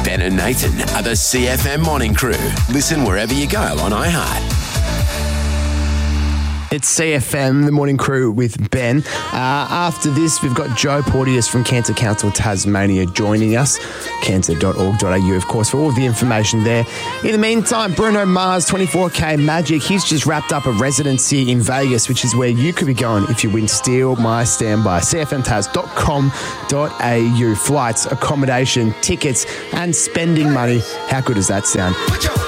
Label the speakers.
Speaker 1: Ben and Nathan are the CFM Morning Crew. Listen wherever you go on iHeart.
Speaker 2: It's CFM, the Morning Crew with Ben. After this, we've got Joe Porteous from Cancer Council Tasmania joining us. Cancer.org.au, of course, for all of the information there. In the meantime, Bruno Mars, 24K Magic. He's just wrapped up a residency in Vegas, which is where you could be going if you win Steal My Standby. CFMTaz.com.au. Flights, accommodation, tickets, and spending money. How good does that sound?